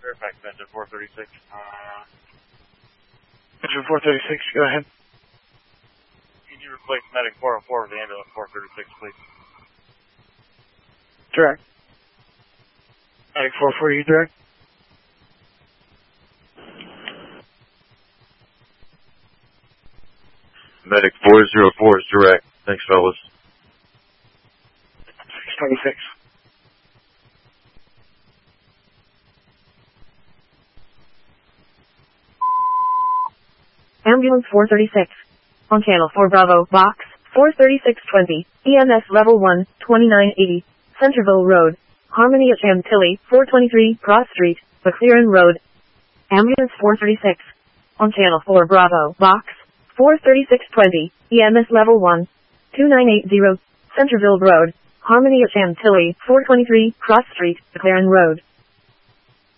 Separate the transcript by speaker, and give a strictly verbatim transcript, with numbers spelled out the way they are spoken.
Speaker 1: Fairfax, engine four thirty-six.
Speaker 2: Engine four thirty-six, go ahead.
Speaker 1: Can you replace medic four oh four with the ambulance four thirty-six, please?
Speaker 2: Direct. Medic four oh four, you direct?
Speaker 3: Medic four oh four is direct. Thanks, fellas.
Speaker 2: six twenty-six.
Speaker 4: Ambulance four thirty-six. On channel four Bravo, box four thirty-six twenty, E M S level one, twenty-nine eighty, Centerville Road, Harmony at Chantilly, four twenty-three, Cross Street, McLaren Road. Ambulance four thirty-six. On channel four Bravo, box four thirty-six twenty, E M S level one, twenty-nine eighty, Centerville Road, Harmony at Chantilly, four twenty-three, Cross Street, McLaren Road.